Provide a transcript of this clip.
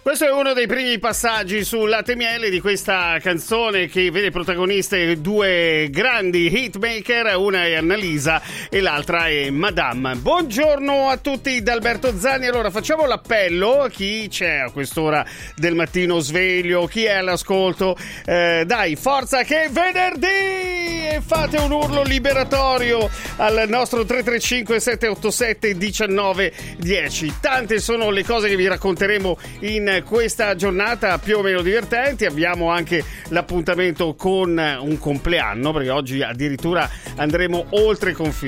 Questo è uno dei primi passaggi su Latte e Miele di questa canzone che vede protagoniste due grandi hitmaker, una è Annalisa e l'altra è Madame. Buongiorno a tutti da Alberto Zanni. Allora facciamo l'appello a chi c'è a quest'ora del mattino sveglio, chi è all'ascolto, dai, forza che è venerdì, e fate un urlo liberatorio al nostro 335 787 1910. Tante sono le cose che vi racconteremo in questa giornata più o meno divertenti. Abbiamo anche l'appuntamento con un compleanno, perché oggi addirittura andremo oltre confine.